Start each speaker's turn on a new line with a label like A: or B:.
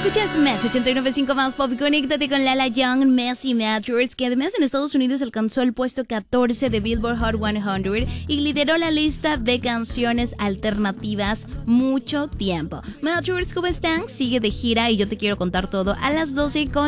A: Escuchas Match 89.5 más pop. Conéctate con Lala Young, Messi Matchers, que además en Estados Unidos alcanzó el puesto 14 de Billboard Hot 100 y lideró la lista de canciones alternativas mucho tiempo. Matchers, ¿cómo están? Sigue de gira y yo te quiero contar todo a las 12 con